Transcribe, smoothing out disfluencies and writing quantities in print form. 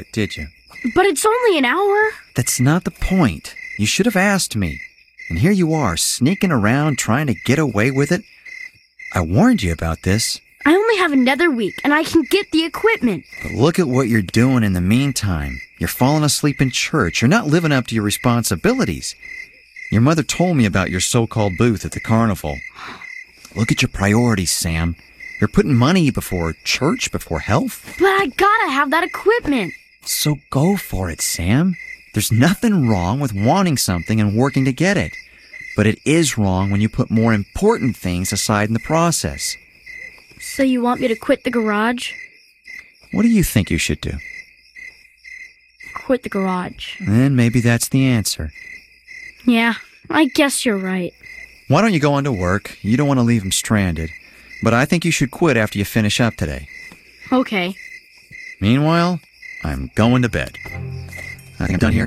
did you? But it's only an hour. That's not the point. You should have asked me. And here you are, sneaking around trying to get away with it. I warned you about this. I only have another week, and I can get the equipment. But look at what you're doing in the meantime. You're falling asleep in church. You're not living up to your responsibilities. Your mother told me about your so-called booth at the carnival. Look at your priorities, Sam. You're putting money before church, before health. But I gotta have that equipment. So go for it, Sam. There's nothing wrong with wanting something and working to get it. But it is wrong when you put more important things aside in the process. So you want me to quit the garage? What do you think you should do? Quit the garage. Then maybe that's the answer. Yeah, I guess you're right. Why don't you go on to work? You don't want to leave him stranded. But I think you should quit after you finish up today. Okay. Meanwhile, I'm going to bed. I think I'm done here.